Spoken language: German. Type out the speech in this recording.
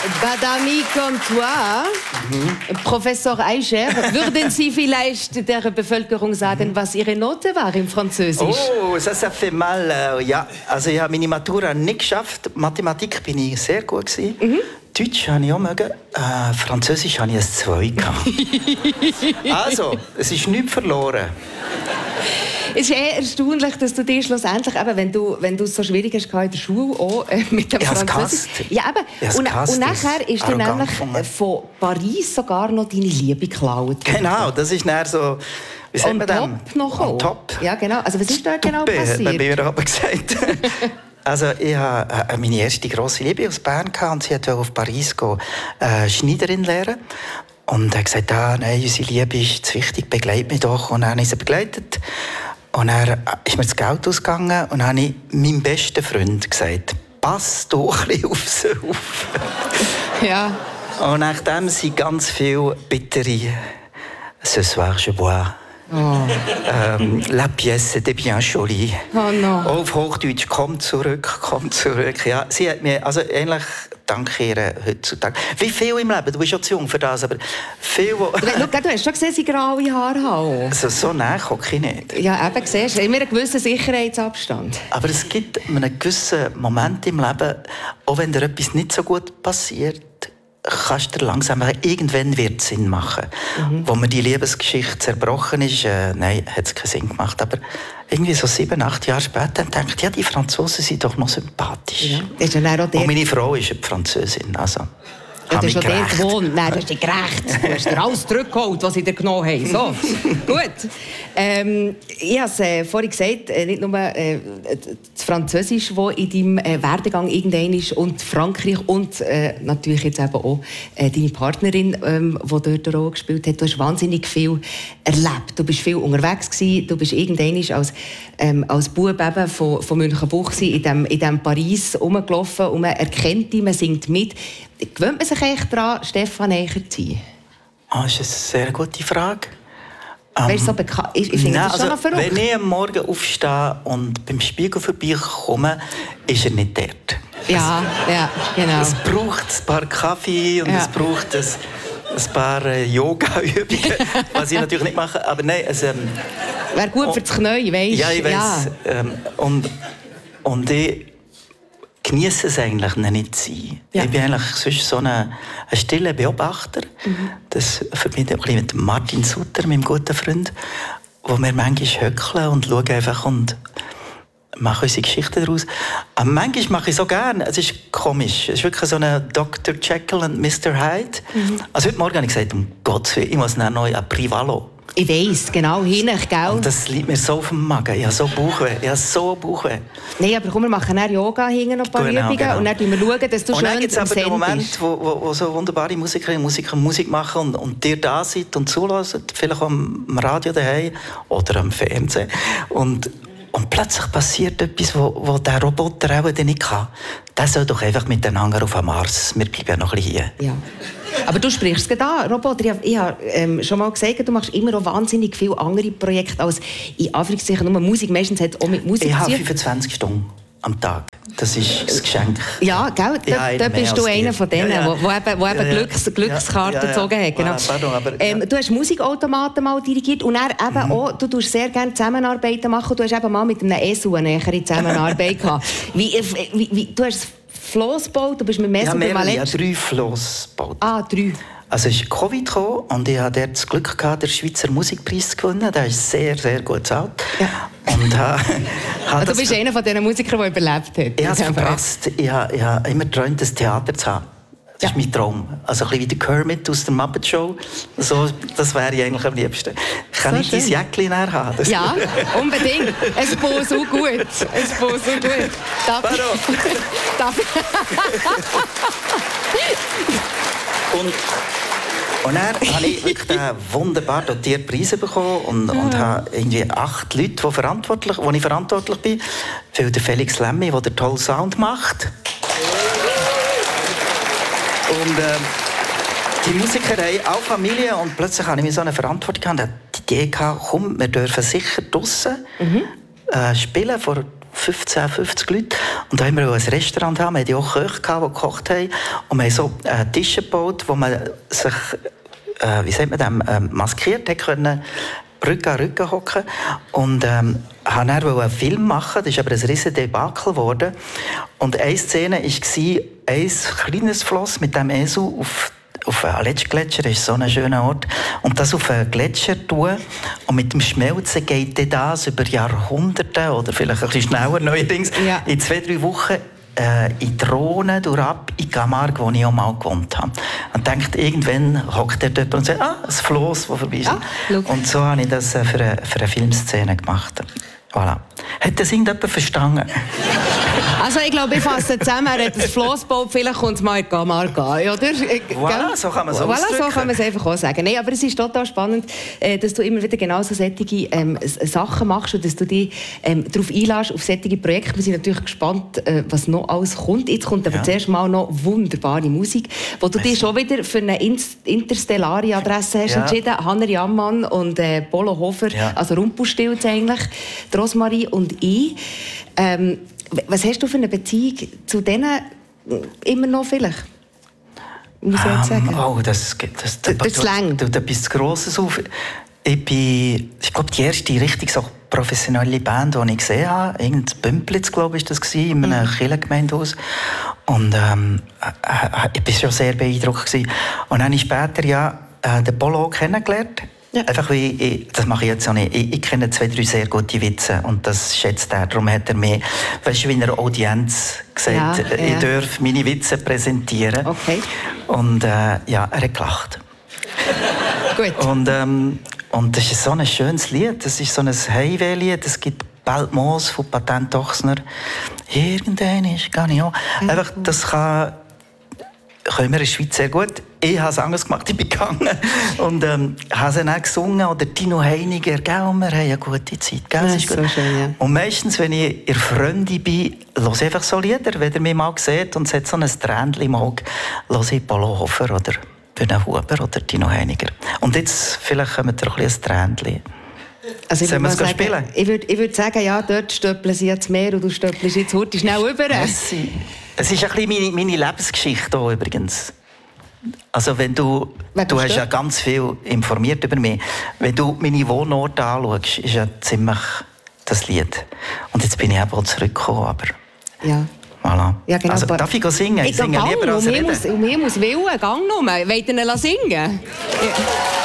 Badami comme toi, Professor Eicher, würden Sie vielleicht der Bevölkerung sagen, was Ihre Note war im Französisch? Oh, ça fait mal. Ja, also ich habe meine Matura nicht geschafft. Mathematik bin ich sehr gut gewesen. Deutsch habe ich auch mögen. Französisch habe ich ein 2 gehabt. Also, es ist nichts verloren. Es ist erstaunlich, dass du dir schlussendlich, eben, wenn du es so schwierig hast in der Schule, auch mit dem Französisch. Ja, eben. Und nachher ist dann nämlich von Paris sogar noch deine Liebe geklaut. Genau, das ist dann so... Wie sagt man On top noch On top. Ja, genau. Also was ist da genau passiert? Bei mir aber gesagt. Also ich hatte meine erste grosse Liebe aus Bern und sie wollte auf Paris gehen, Schneiderin lernen. Und er hat gesagt, nein, unsere Liebe ist zu wichtig, begleite mich doch. Und dann habe ich sie begleitet. Und dann ist mir das Geld ausgegangen und dann habe ich meinem besten Freund gesagt, pass doch ein bisschen auf sie auf. Ja. Und nachdem sind ganz viele bittere «Ce soir je bois». La pièce était bien jolie. Oh no. Auf Hochdeutsch, komm zurück. Ja, sie hat mir, also eigentlich danke ihr heutzutage. Wie viel im Leben, du bist schon zu jung für das, aber viel... Du hast schon gesehen, sie graue Haare haben. Also so nah gucke ich nicht. Ja, eben, siehst du, immer einen gewissen Sicherheitsabstand. Aber es gibt einen gewissen Moment im Leben, auch wenn dir etwas nicht so gut passiert, kannst du langsam, irgendwann wird es Sinn machen. Wo mir die Liebesgeschichte zerbrochen ist, nein, hat es keinen Sinn gemacht. Aber irgendwie so 7, 8 Jahre später denke ich, ja, die Franzosen sind doch noch sympathisch. Ja. Ist ja auch und meine Frau ist eine Französin, also... Ja, du hast schon dort gewohnt. Nein, du hast dich gerecht. Du hast dir alles zurückgeholt, was sie dir genommen haben. So, gut. Ich habe es vorhin gesagt, nicht nur das Französisch, das in deinem Werdegang irgendein ist, und Frankreich und natürlich jetzt eben auch deine Partnerin, die dort eine Rolle gespielt hat. Du hast wahnsinnig viel erlebt. Du bist viel unterwegs gewesen. Du bist irgendein als Bub eben von Münchenbuchsee in dem Paris rumgelaufen und man erkennt dich, man singt mit. Gewöhnt man sich eigentlich daran, Stefan näher zu sein? Das ist eine sehr gute Frage. Weißt du, so bekannt? Ich finde das schon noch verrückt. Wenn ich am Morgen aufstehe und beim Spiegel vorbeikomme, ist er nicht dort. Ja, genau. Es braucht ein paar Kaffee und es braucht ein paar Yoga-Übungen, was ich natürlich nicht mache. Aber nein, wäre gut für das Knie, weißt du? Ja, ich weiss. Ja. Und ich genieße es eigentlich nicht zu sein. Ja. Ich bin eigentlich sonst so ein stiller Beobachter. Das verbinde ich mit Martin Sutter, meinem guten Freund, wo wir manchmal höckeln und schauen einfach und machen unsere Geschichten daraus. Aber manchmal mache ich so gerne. Es ist komisch. Es ist wirklich so ein Dr. Jekyll und Mr. Hyde. Also heute Morgen habe ich gesagt, um Gottes Willen, ich muss noch neu ein Privalo. Ich weiss, genau, hinten, gell? Und das liegt mir so auf dem Magen. Ich habe so Bauchweh. Nein, aber komm, wir machen dann Yoga, hinten noch ein paar Übungen und dann schauen wir, dass du schön im Send bist. Und dann gibt es aber den Moment, wo so wunderbare Musikerinnen und Musiker Musik machen und dir da seid und zuhören, vielleicht auch am Radio daheim oder am Fernsehen. Und plötzlich passiert etwas, wo der Roboter auch nicht kann. Der soll doch einfach mit den Anger auf den Mars. Wir bleiben ja noch ein bisschen hier. Ja. Aber du sprichst es an, Roboter. Ich habe schon mal gesagt, du machst immer auch wahnsinnig viele andere Projekte als in Anführungszeichen nur Musik. Meistens hat es auch mit Musik zu tun. Ich habe 25 Stunden am Tag. Das ist das Geschenk. Ja, gell? Da bist du einer von denen, der eben Glückskarten gezogen hat. Genau. Pardon, aber, du hast Musikautomaten mal dirigiert und dann eben auch, du tust sehr gerne Zusammenarbeiten machen. Du hast eben mal mit einem ESU eine nähere Zusammenarbeit gehabt. Du hast Floss gebaut, du bist mit Messer beim Malett. Ja, 3 Floss gebaut. 3. Also es ist Covid gekommen und ich hatte das Glück gehabt, den Schweizer Musikpreis zu gewinnen. Der ist sehr, sehr gut bezahlt. Ja. Und du bist einer von diesen Musikern, der überlebt hat. Ich habe es verpasst. Ich habe immer geträumt, ein Theater zu haben. Das ist mein Traum. Also ein bisschen wie der Kermit aus der Muppet Show. So, das wäre ich eigentlich am liebsten. Kann ich dein Jäckchen haben? Ja, unbedingt. Es baut so gut. Darf Und dann habe ich wirklich den wunderbar dotierten Preis bekommen und habe irgendwie 8 Leute, wo ich verantwortlich bin. Für den Felix Lemmy, der den tollen Sound macht. Und die Musikerei, auch Familie. Und plötzlich hatte ich mir so eine Verantwortung und die Idee gehabt, komm, wir dürfen sicher draussen spielen vor 15, 50 Leute. Und da haben wir ein Restaurant haben. Wir hatten auch Köche, die gekocht haben. Und wir haben so Tische gebaut, wo man sich, maskiert hat können, Rücken an Rücken hocken. Und wollte dann einen Film machen, das ist aber ein riesen Debakel geworden. Und eine Szene war, ein kleines Floss mit dem Esel auf einen Gletscher, das ist so ein schöner Ort, und das auf einen Gletscher tun und mit dem Schmelzen geht das über Jahrhunderte oder vielleicht ein bisschen schneller neuerdings, in 2-3 Wochen in die Rhone durchab, in Camargue, wo ich auch mal gewohnt habe. Und denkt, irgendwann hockt dort jemand und sagt, ein Floss, das vorbei ist. Und so habe ich das für eine Filmszene gemacht. Voilà. Hat das irgendjemand verstanden? Also ich glaube, ich fasse zusammen, er hat das Floss gebaut, vielleicht kommt es mal in Camargue an, oder? Voilà, so kann man es ausdrücken. So kann man es einfach auch sagen. Nein, aber es ist total spannend, dass du immer wieder genau so solche Sachen machst und dass du dich darauf einlässt, auf solche Projekte. Wir sind natürlich gespannt, was noch alles kommt. Jetzt kommt aber zuerst mal noch wunderbare Musik, wo du dich schon wieder für eine interstellare Adresse hast entschieden. Hanner Jammann und Polo Hofer, also Rumpelstilz eigentlich, Rosmarie und ich. Was hast du für eine Beziehung zu denen immer noch vielleicht? Muss ich jetzt sagen? Oh, das lang. Du etwas Grosses auf. Ich glaube, die erste richtig so professionelle Band, die ich gesehen habe, irgendein Bümplitz, glaube ich, war das in einem Kirchengemeindehaus. Und ich war schon sehr beeindruckt. Und dann habe ich später den Polo kennengelernt. Ja. Einfach wie das mache ich jetzt auch nicht. Ich kenne 2-3 sehr gute Witze und das schätzt er. Darum hat er mir, weißt du, wie in einer Audienz gesagt, ich darf meine Witze präsentieren. Okay. Und er hat gelacht. Gut. Und das ist so ein schönes Lied. Das ist so ein Heimweh-Lied. Es gibt Beltmoos von Patent Ochsner. Irgendwann ist gar nicht auch. Einfach, das können wir in der Schweiz sehr gut. Ich habe es anders gemacht, ich bin gegangen und habe es dann auch gesungen. Oder Tino Heiniger, gell, wir haben eine gute Zeit. Gell, das ist gut. So schön, ja. Und meistens, wenn ich in Freunde bin, höre ich einfach so Lieder. Wenn ihr mich mal seht und es hat so ein Tränchen im Auge, höre ich Polo Hofer oder Bühne Huber oder Tino Heiniger. Und jetzt vielleicht kommt ihr ein Tränchen. Also sollen wir es spielen? Ich würde sagen, ja, dort stöppeln sie jetzt mehr und du stöppelst jetzt heute schnell rüber. Es ist ein bisschen meine Lebensgeschichte hier übrigens. Also wenn du hast ja ganz viel informiert über mich. Wenn du meine Wohnorte anschaust, ist ja ziemlich das Lied. Und jetzt bin ich eben zurückgekommen, aber... Ja. Voilà. Ja, genau, also, darf ich singen? Ich singe lieber als reden. Um mich muss Willen, gang nur. Wollt ihr ihn singen? Ja.